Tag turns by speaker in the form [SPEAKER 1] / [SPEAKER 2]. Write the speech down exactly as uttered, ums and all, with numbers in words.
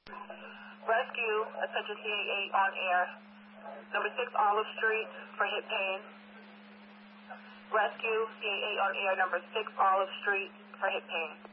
[SPEAKER 1] Rescue, attention C A A on air. Number six Olive Street for hip pain. Rescue, C A A on air, number six Olive Street for hip pain.